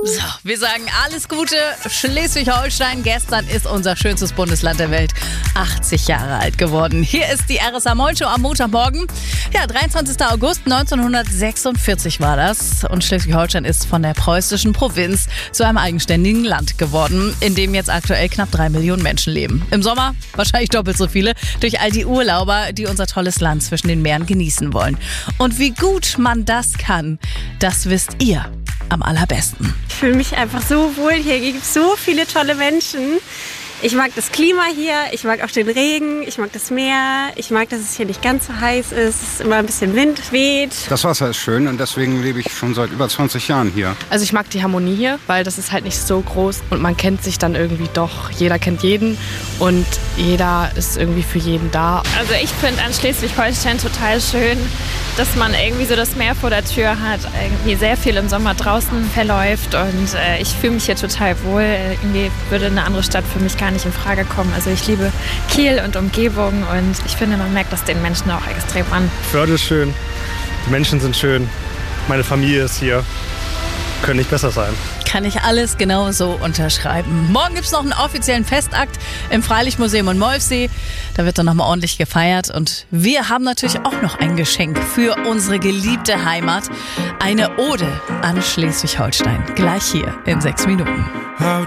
So, wir sagen alles Gute. Schleswig-Holstein, gestern ist unser schönstes Bundesland der Welt 80 Jahre alt geworden. Hier ist die RSA Moin Show am Montagmorgen. Ja, 23. August 1946 war das. Und Schleswig-Holstein ist von der preußischen Provinz zu einem eigenständigen Land geworden, in dem jetzt aktuell knapp 3 Millionen Menschen leben. Im Sommer wahrscheinlich doppelt so viele, durch all die Urlauber, die unser tolles Land zwischen den Meeren genießen wollen. Und wie gut man das kann, das wisst ihr am allerbesten. Ich fühle mich einfach so wohl hier. Hier gibt es so viele tolle Menschen. Ich mag das Klima hier, ich mag auch den Regen, ich mag das Meer, ich mag, dass es hier nicht ganz so heiß ist, es ist immer ein bisschen Wind weht. Das Wasser ist schön und deswegen lebe ich schon seit über 20 Jahren hier. Also ich mag die Harmonie hier, weil das ist halt nicht so groß und man kennt sich dann irgendwie doch. Jeder kennt jeden und jeder ist irgendwie für jeden da. Also ich finde an Schleswig-Holstein total schön, dass man irgendwie so das Meer vor der Tür hat, irgendwie sehr viel im Sommer draußen verläuft und ich fühle mich hier total wohl. Irgendwie würde eine andere Stadt für mich gar nicht in Frage kommen. Also ich liebe Kiel und Umgebung und ich finde, man merkt das den Menschen auch extrem an. Förde ist schön, die Menschen sind schön, meine Familie ist hier, können nicht besser sein. Kann ich alles genau so unterschreiben. Morgen gibt es noch einen offiziellen Festakt im Freilichtmuseum in Molfsee. Da wird dann nochmal ordentlich gefeiert. Und wir haben natürlich auch noch ein Geschenk für unsere geliebte Heimat. Eine Ode an Schleswig-Holstein. Gleich hier in 6 Minuten.